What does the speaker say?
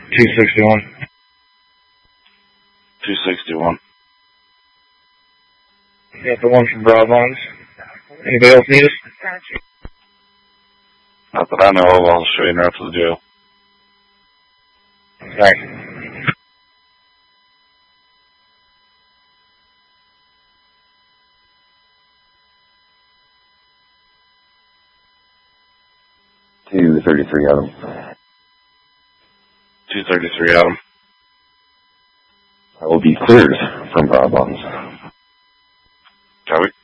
261. 261. Got the one from Broadlands. Anybody else need us? Not that I know of, I'll show you right to the jail. Thanks. Adam. 233 Adam. I will be cleared from Broadlands. Copy.